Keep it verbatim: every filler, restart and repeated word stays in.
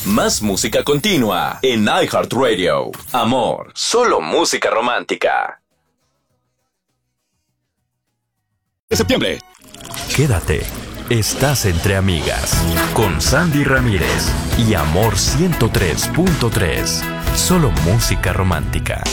Más música continua en iHeartRadio. Amor, solo música romántica. De septiembre. Quédate. Estás entre amigas. Con Sandy Ramírez y Amor ciento tres punto tres. Solo música romántica.